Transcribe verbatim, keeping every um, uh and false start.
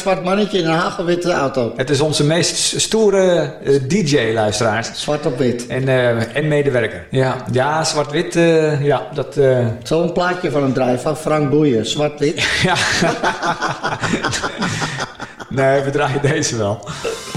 zwart mannetje in een hagelwitte auto. Het is onze meest stoere uh, D J-luisteraars. Zwart op wit. En, uh, en medewerker. Ja, ja zwart-wit, uh, ja, dat... Uh... Zo'n plaatje van hem draaien van Frank Boeien, zwart-wit. Ja. Nee, we draaien deze wel.